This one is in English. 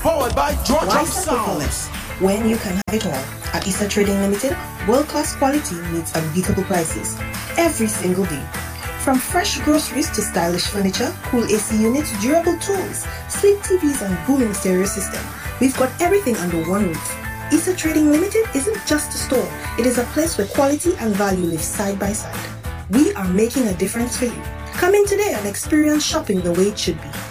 Powered by Georgia Why sacrifice when you can have it all? At Issa Trading Limited, world-class quality meets unbeatable prices every single day. From fresh groceries to stylish furniture, cool AC units, durable tools, sleek TVs and booming stereo system, we've got everything under one roof. Issa Trading Limited isn't just a store, it is a place where quality and value live side by side. We are making a difference for you. Come in today and experience shopping the way it should be.